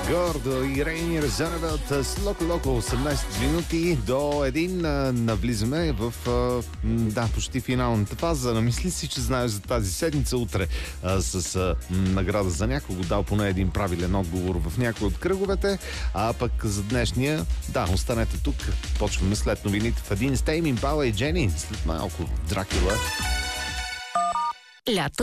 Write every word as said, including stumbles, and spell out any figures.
Гордо и Рейни Резанадът с Локо-Локо осемнайсет минути до един. Навлизаме в да, почти финалната фаза. Намисли си, че знаеш за тази седмица. Утре а, с а, награда за някого дал поне един правилен отговор в някой от кръговете. А пък за днешния, да, останете тук. Почваме след новините в един с Тейм Импала и Джени. След малко Дракула. Лято